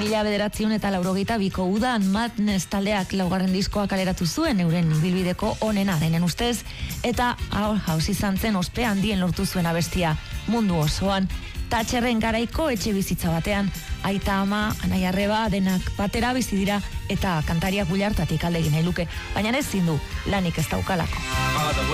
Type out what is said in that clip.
1982ko udan Madness taldeak laugarren diskoa kaleratu zuen euren ibilbideko onena denen ustez, eta Our House izan zen ospe handien lortu zuen abestia mundu osoan. Thatcherren garaiko etxe bizitza batean, aita ama, anaia arreba, denak batera bizi dira eta kantariak bulartatik alde egin nahi luke, baina ezin du lanik ez daukalako.